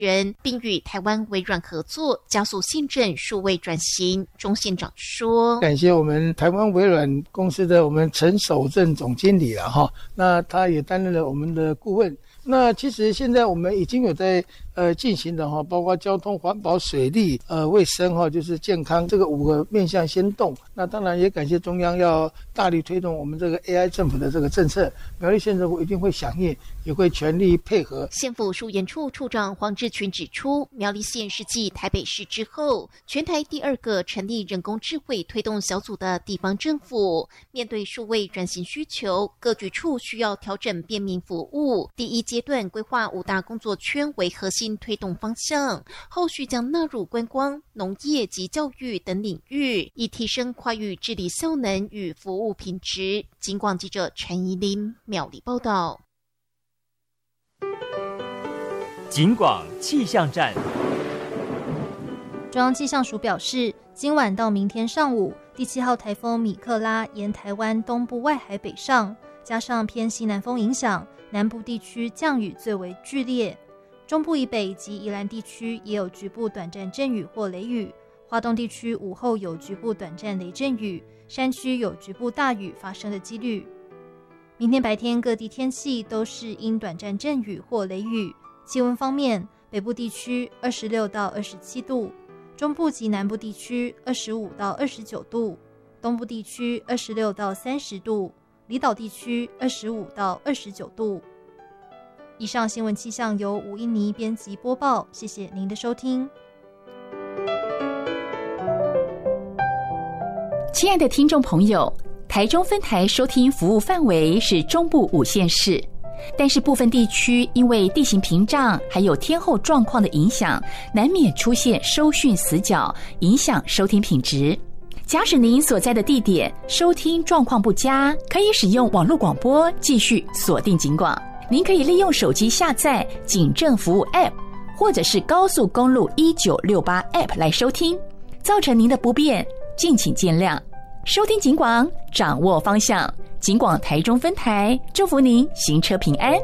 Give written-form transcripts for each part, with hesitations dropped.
人，并与台湾微软合作，加速县镇数位转型。钟县长说：“ 感谢我们台湾微软公司的我们陈守正总经理了哈，那他也担任了我们的顾问。那其实现在我们已经有在进行的哈，包括交通、环保、水利、卫生哈，就是健康这个5个面向先动。那当然也感谢中央要大力推动我们这个 AI 政府的这个政策，苗栗县政府一定会响应，也会全力配合。” 县府书研处处长黄志群指出，苗栗县是继台北市之后，全台第2个成立人工智慧推动小组的地方政府。面对数位转型需求，各局处需要调整便民服务。第1阶段规划5大工作圈为核心推动方向，后续将纳入观光、农业及教育等领域，以提升跨域治理效能与服务品质。警广记者陈怡琳苗栗报道。 警广气象站。 中央气象署表示，今晚到明天上午，第7号台风米克拉沿台湾东部外海北上，加上偏西南风影响，南部地区降雨最为剧烈，中部以北及宜兰地区也有局部短暂阵雨或雷雨，花东地区午后有局部短暂雷阵雨，山区有局部大雨发生的几率。明天白天各地天气都是因短暂阵雨或雷雨。气温方面，北部地区26到27度，中部及南部地区25到29度，东部地区26到30度，离岛地区25到29度。以上新闻气象由吴英妮编辑播报，谢谢您的收听。 亲爱的听众朋友，台中分台收听服务范围是中部5县市，但是部分地区因为地形屏障还有天候状况的影响，难免出现收讯死角，影响收听品质。假使您所在的地点收听状况不佳，可以使用网络广播继续锁定警广。您可以利用手机下载警政服务 App， 或者是高速公路1968 App 来收听。造成您的不便，敬请见谅。收听警广，掌握方向。警广台中分台，祝福您行车平安。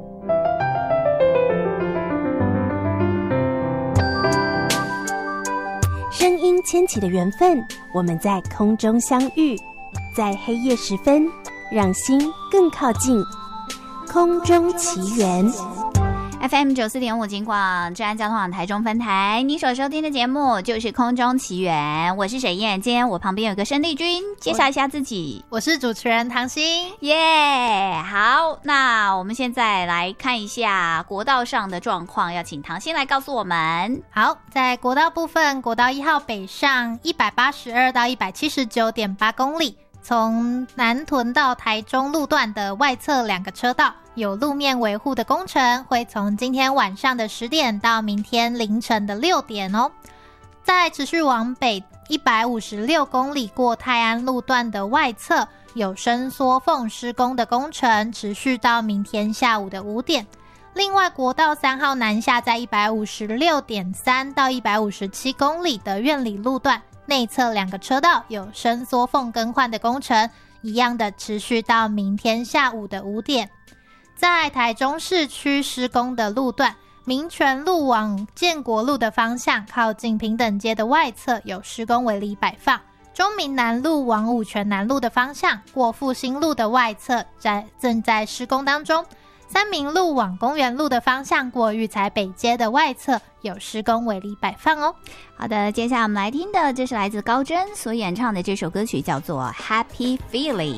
声音牵起的缘分，我们在空中相遇，在黑夜时分，让心更靠近。空中奇缘。 FM 94.5警广治安交通网台中分台，你所收听的节目就是空中奇缘，我是水燕。今天我旁边有个生力军，介绍一下自己。 我是主持人唐心。 耶，好，那我们现在来看一下国道上的状况，要请唐心来告诉我们。 好，在国道部分，国道1号北上182到179.8公里，从南屯到台中路段的外侧2个车道有路面维护的工程，会从今天晚上的10点到明天凌晨的6点哦。再持续往北156公里过泰安路段的外侧有伸缩缝施工的工程，持续到明天下午的5点。另外，国道3号南下在156.3到157公里的苑里路段内侧2个车道有伸缩缝更换的工程，一样的持续到明天下午的5点。在台中市区施工的路段，民权路往建国路的方向靠近平等街的外侧有施工围篱摆放，中民南路往五权南路的方向过复兴路的外侧正在施工当中，三民路往公园路的方向过育才北街的外侧有施工围篱摆放哦。 好的，接下来我们来听的这是来自高真所演唱的这首歌曲，叫做 Happy Feeling。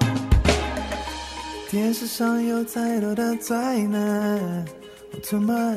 电视上有太多的灾难，奥特曼